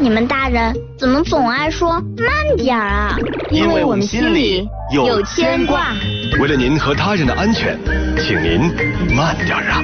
你们大人怎么总爱说慢点啊？ 因为我们心里有牵挂。 为了您和他人的安全，请您慢点啊！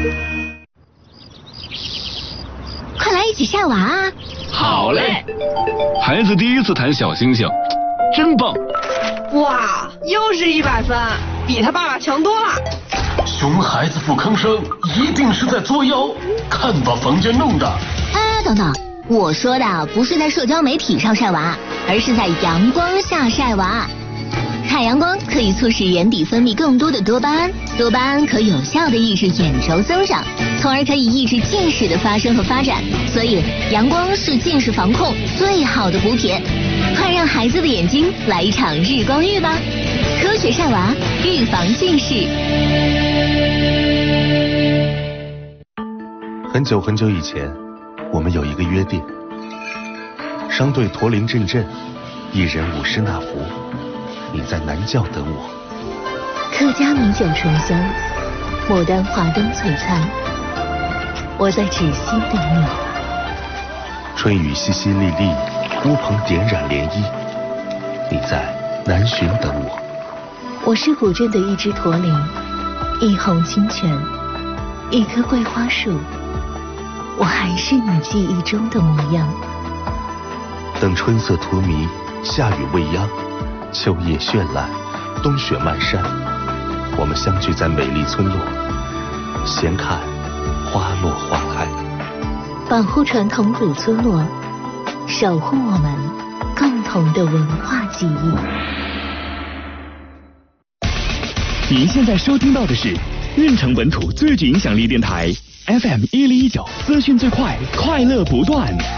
快来一起晒娃啊！ 好嘞！孩子第一次弹小星星，真棒！ 哇，又是100分，比他爸爸强多了。 熊孩子不吭声，一定是在作妖，看把房间弄的。 等等，我说的不是在社交媒体上晒娃，而是在阳光下晒娃。太阳光可以促使眼底分泌更多的多巴胺，多巴胺可有效的抑制眼轴增长，从而可以抑制近视的发生和发展。所以阳光是近视防控最好的补品，快让孩子的眼睛来一场日光浴吧！科学晒娃，预防近视。 很久很久以前，我们有一个约定，商队驼铃阵阵，一人舞狮那福，你在南窖等我。 客家米酒醇香，牡丹华灯璀璨，我在芷溪等你。 春雨淅淅沥沥，乌篷点染涟漪，你在南浔等我。 我是古镇的一只驼铃，一泓清泉，一棵桂花树，我还是你记忆中的模样。 等春色荼蘼，夏雨未央，秋叶绚烂，冬雪漫山，我们相聚在美丽村落，闲看花落花开。 保护传统古村落，守护我们共同的文化记忆。 您现在收听到的是运城本土最具影响力电台 FM 1019，资讯最快，快乐不断。